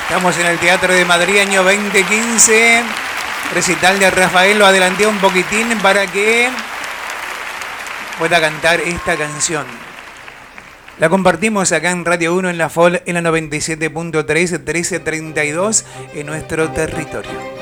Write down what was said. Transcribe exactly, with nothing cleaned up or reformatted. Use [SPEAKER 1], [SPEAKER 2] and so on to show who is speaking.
[SPEAKER 1] Estamos en el Teatro de Madrid, año veinte quince. Recital de Rafael, lo adelanté un poquitín para que pueda cantar esta canción. La compartimos acá en Radio uno en la F O L en la noventa y siete punto tres, trece treinta y dos en nuestro territorio.